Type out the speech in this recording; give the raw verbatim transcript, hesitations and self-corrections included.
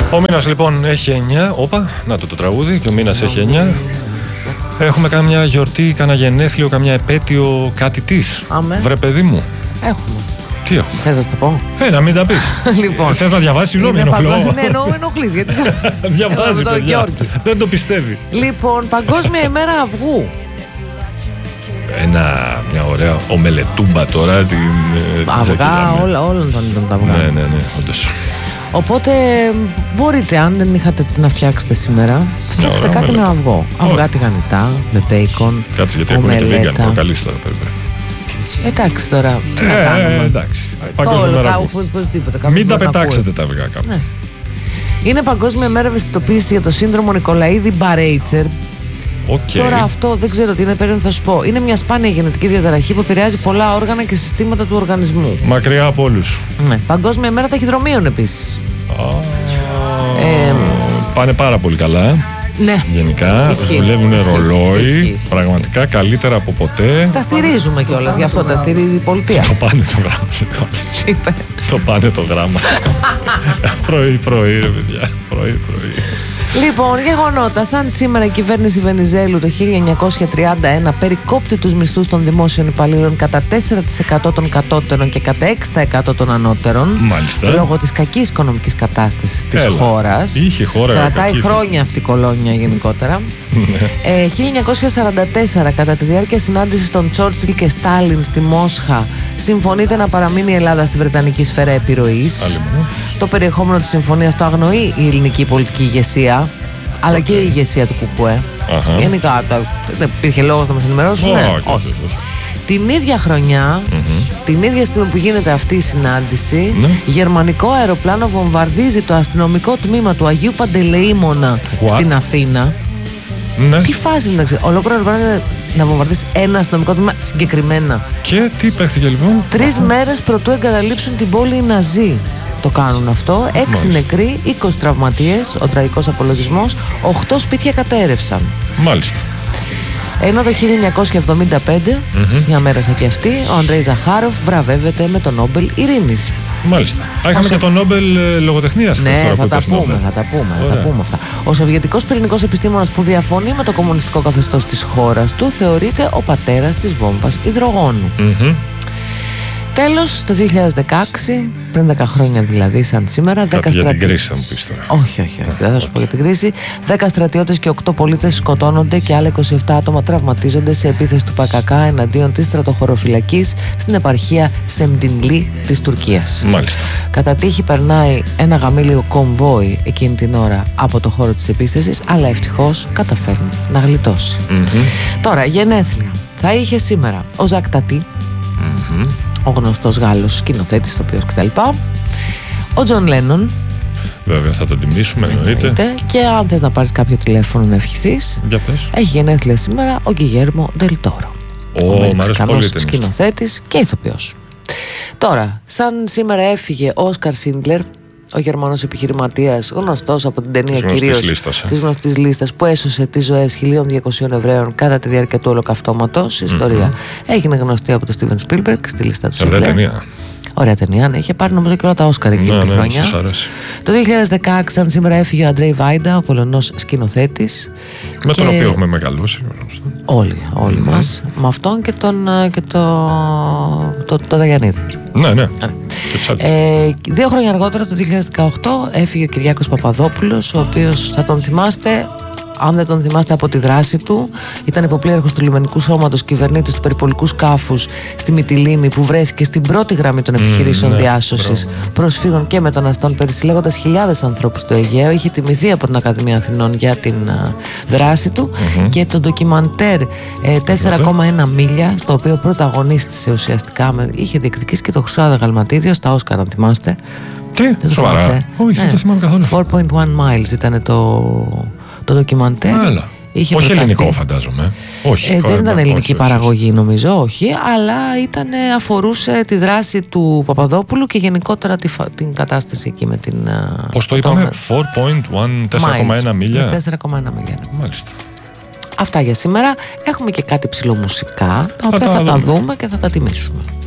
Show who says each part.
Speaker 1: Ο μήνας λοιπόν έχει εννιά. Όπα, να το το τραγούδι. Και ο μήνας έχει εννιά. Έχουμε κάμια γιορτή, κάνα γενέθλιο, καμιά επέτειο, κάτι της.
Speaker 2: Αμέ.
Speaker 1: Βρε παιδί μου.
Speaker 2: Έχουμε.
Speaker 1: Τι έχουμε.
Speaker 2: Θες να σου το πω?
Speaker 1: Ε, να μην τα πεις.
Speaker 2: Λοιπόν.
Speaker 1: Θες να διαβάσεις, συγγνώμη, ενοχλώ.
Speaker 2: Ναι, εννοώ ενοχλείς, γιατί
Speaker 1: διαβάζει, παιδιά. Δεν το πιστεύει.
Speaker 2: Λοιπόν, Παγκόσμια ημέρα αυγού.
Speaker 1: Ένα, μια ωραία ομελετούμπα τώρα. Την,
Speaker 2: αυγά, όλα, όλων των ήταν τα αυγά.
Speaker 1: Ναι, ναι, ναι, όντως.
Speaker 2: Οπότε μπορείτε, αν δεν είχατε τι να φτιάξετε σήμερα, φτιάξτε
Speaker 1: Ωραία,
Speaker 2: κάτι
Speaker 1: ομελέτα.
Speaker 2: με αυγό. Αυγά τηγανιτά, με μπέικον.
Speaker 1: Κάτσε, γιατί έχουμε και vegan, προκαλείς τώρα, παιδί.
Speaker 2: Εντάξει τώρα, τι
Speaker 1: ε,
Speaker 2: να κάνουμε.
Speaker 1: Ε, εντάξει. Παγκόσμια ημέρα αυγού. Μην τα πετάξετε τα αυγά κάπου.
Speaker 2: Ναι. Είναι Παγκόσμια μέρα ευαισθητοποίηση για το σύνδρομο Νικολαίδη Μπαρέιτσερ.
Speaker 1: Okay.
Speaker 2: Τώρα αυτό δεν ξέρω τι είναι, περίπου θα σου πω. Είναι μια σπάνια γενετική διαταραχή που επηρεάζει πολλά όργανα και συστήματα του οργανισμού.
Speaker 1: Μακριά από όλους.
Speaker 2: Ναι. Παγκόσμια μέρα ταχυδρομείων επίσης.
Speaker 1: Oh.
Speaker 2: Ε,
Speaker 1: Πάνε πάρα πολύ καλά.
Speaker 2: Ναι.
Speaker 1: Γενικά δουλεύουν ρολόι.
Speaker 2: Ισχύει, ισχύει,
Speaker 1: πραγματικά ισχύει. Καλύτερα από ποτέ.
Speaker 2: Τα στηρίζουμε κιόλας, γι' αυτό τα στηρίζει η πολιτεία.
Speaker 1: Το πάνε το γράμμα. Το πάνε το γράμμα. Πρωί-πρωί, ρε παιδιά. Πρωί-πρωί.
Speaker 2: Λοιπόν, γεγονότα. Σαν σήμερα η κυβέρνηση Βενιζέλου το χίλια εννιακόσια τριάντα ένα περικόπτει τους μισθούς των δημόσιων υπαλλήλων κατά τέσσερα τοις εκατό των κατώτερων και κατά έξι τοις εκατό των ανώτερων.
Speaker 1: Μάλιστα.
Speaker 2: Λόγω της κακής οικονομικής κατάστασης της
Speaker 1: Έλα.
Speaker 2: χώρας.
Speaker 1: Είχε χώρα.
Speaker 2: Κρατάει
Speaker 1: κακή.
Speaker 2: χρόνια αυτή η κολόνια γενικότερα. ε, χίλια εννιακόσια σαράντα τέσσερα, κατά τη διάρκεια συνάντησης των Τσόρτσιλ και Στάλιν στη Μόσχα, συμφωνείται να παραμείνει η Ελλάδα στη Βρετανική σφαίρα επιρροής. Το περιεχόμενο της συμφωνίας το αγνοεί η ελληνική πολιτική ηγεσία, αλλά okay. και η ηγεσία του ΚΚΕ. Uh-huh. Γενικά δεν υπήρχε λόγος να μας ενημερώσουν. Ναι,
Speaker 1: okay.
Speaker 2: όχι. Την ίδια χρονιά, mm-hmm. την ίδια στιγμή που γίνεται αυτή η συνάντηση, mm-hmm. γερμανικό αεροπλάνο βομβαρδίζει το αστυνομικό τμήμα του Αγίου Παντελεήμονα στην Αθήνα.
Speaker 1: Ναι.
Speaker 2: Τι φάση είναι, ολόκληρο αεροπλάνο να βομβαρδίσει ένα αστυνομικό τμήμα συγκεκριμένα.
Speaker 1: Και τι παίχτηκε λοιπόν?
Speaker 2: Τρεις μέρες προτού εγκαταλείψουν την πόλη οι Ναζί. Το κάνουν αυτό. Έξι νεκροί, είκοσι τραυματίες, ο τραγικός απολογισμός, οκτώ σπίτια κατέρευσαν.
Speaker 1: Μάλιστα.
Speaker 2: Ενώ το χίλια εννιακόσια εβδομήντα πέντε, mm-hmm. μια μέρα σαν και αυτή, ο Αντρέι Ζαχάροφ βραβεύεται με το Νόμπελ Ειρήνης.
Speaker 1: Μάλιστα. Α, είχαμε και το Νόμπελ ε, λογοτεχνίας.
Speaker 2: Ναι, θα τα, πούμε, θα τα πούμε, θα τα πούμε αυτά. Ο Σοβιετικός πυρηνικός επιστήμονας που διαφωνεί με το κομμουνιστικό καθεστώς της χώρας του θεωρείται ο πατέρας της βόμβας υδρογόνου.
Speaker 1: Mm-hmm.
Speaker 2: Τέλος, το δύο χιλιάδες δεκαέξι, πριν δέκα χρόνια δηλαδή, σαν σήμερα.
Speaker 1: Κάτι για την κρίση θα μου πεις τώρα.
Speaker 2: Όχι, όχι, όχι, δεν θα σου πω για την κρίση. δέκα στρατιώτες και οκτώ πολίτες σκοτώνονται και άλλα είκοσι επτά άτομα τραυματίζονται σε επίθεση του ΠΚΚ εναντίον της στρατοχωροφυλακής στην επαρχία Σεμντινλή της Τουρκίας.
Speaker 1: Μάλιστα.
Speaker 2: Κατά τύχη περνάει ένα γαμήλιο κομβόι εκείνη την ώρα από το χώρο της επίθεσης, αλλά ευτυχώς καταφέρνει να γλιτώσει. Mm-hmm. Τώρα, γενέθλια. Θα είχε σήμερα ο Ζακ Τατί, mm-hmm. ο γνωστός Γάλλος σκηνοθέτης, τοπιός κτλ. Ο Τζον Λένον.
Speaker 1: Βέβαια, θα τον τιμήσουμε, εννοείται.
Speaker 2: Και αν θες να πάρεις κάποιο τηλέφωνο να ευχηθείς,
Speaker 1: για πες.
Speaker 2: Έχει γενέθλια σήμερα ο Γκιγέρμο Ντελ Τόρο.
Speaker 1: Ο, ο Μεξικανός
Speaker 2: σκηνοθέτης και ηθοποιός. Τώρα, σαν σήμερα έφυγε ο Όσκαρ Σίντλερ, ο Γερμανός επιχειρηματίας, γνωστός από την ταινία κυρίως της γνωστής λίστας, που έσωσε τις ζωές χίλια διακοσίων Εβραίων κατά τη διάρκεια του Ολοκαυτώματος. Η ιστορία mm-hmm. έγινε γνωστή από τον Στίβεν Σπίλμπεργκ στη λίστα του Σίντλερ.
Speaker 1: Ωραία ταινία.
Speaker 2: Ωραία ταινία, ναι. Είχε πάρει νομίζω και όλα τα Όσκαρ εκείνη
Speaker 1: ναι,
Speaker 2: τη
Speaker 1: ναι,
Speaker 2: χρονιά. Το δύο χιλιάδες δεκαέξι, σαν σήμερα, έφυγε ο Αντρέι Βάιντα, ο Πολωνός σκηνοθέτης.
Speaker 1: Με και... τον οποίο έχουμε μεγαλώσει.
Speaker 2: Όλοι, όλοι mm-hmm. μας. Με αυτόν και τον και το, το, το, το Δαγιαννίδη.
Speaker 1: Ναι, ναι.
Speaker 2: Ε, δύο χρόνια αργότερα, το δύο χιλιάδες δεκαοκτώ, έφυγε ο Κυριάκος Παπαδόπουλος, ο οποίος θα τον θυμάστε, αν δεν τον θυμάστε από τη δράση του, ήταν υποπλήρχος του λιμενικού σώματος, κυβερνήτης του περιπολικού σκάφους στη Μυτιλήνη, που βρέθηκε στην πρώτη γραμμή των επιχειρήσεων mm, ναι, διάσωσης μπράβο. προσφύγων και μεταναστών, περισυλλέγοντας χιλιάδες ανθρώπους στο Αιγαίο. Είχε τιμηθεί από την Ακαδημία Αθηνών για την uh, δράση του mm-hmm. και το ντοκιμαντέρ ε, τέσσερα κόμμα ένα μίλια, στο οποίο πρωταγωνίστησε ουσιαστικά, με, είχε διεκδικήσει και το Χρυσό Αγαλματίδιο στα Όσκαρ, αν θυμάστε.
Speaker 1: Τι, σοβαρά? Όχι, δεν το θυμάμαι καθόλου.
Speaker 2: φορ κόμμα ένα miles ήταν το, το ντοκιμαντέρ.
Speaker 1: Έλα. Είχε όχι προταθεί. Ελληνικό, φαντάζομαι. Όχι,
Speaker 2: ε, δεν ήταν ελληνική όχι, παραγωγή, όχι. νομίζω, όχι, αλλά ήταν, αφορούσε τη δράση του Παπαδόπουλου και γενικότερα τη, την κατάσταση εκεί με την.
Speaker 1: Πώς το είπαμε, φορ κόμμα ένα, τέσσερα κόμμα ένα μίλια.
Speaker 2: τέσσερα κόμμα ένα μίλια.
Speaker 1: Μάλιστα.
Speaker 2: Αυτά για σήμερα. Έχουμε και κάτι ψηλομουσικά, τα οποία θα, θα τα δούμε και θα τα τιμήσουμε.